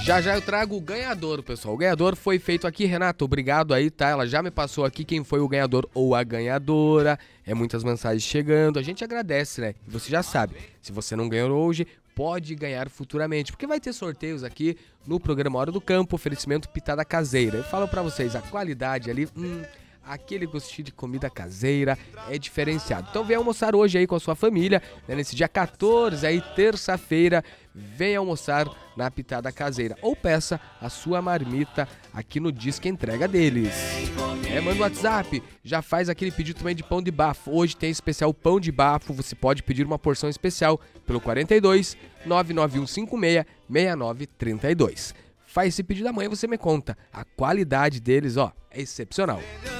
Já já eu trago o ganhador, pessoal. O ganhador foi feito aqui, Renato, obrigado aí, tá? Ela já me passou aqui quem foi o ganhador ou a ganhadora. É muitas mensagens chegando, a gente agradece, né? E você já sabe, se você não ganhou hoje, pode ganhar futuramente, porque vai ter sorteios aqui no programa Hora do Campo, oferecimento Pitada Caseira. Eu falo pra vocês, a qualidade ali, aquele gostinho de comida caseira é diferenciado. Então vem almoçar hoje aí com a sua família, né, nesse dia 14 aí, terça-feira, vem almoçar na Pitada Caseira. Ou peça a sua marmita aqui no Disque Entrega deles. Manda o WhatsApp, já faz aquele pedido também de pão de bafo. Hoje tem especial pão de bafo, você pode pedir uma porção especial pelo 42 99156 6932. Faz esse pedido amanhã, você me conta. A qualidade deles, ó, é excepcional.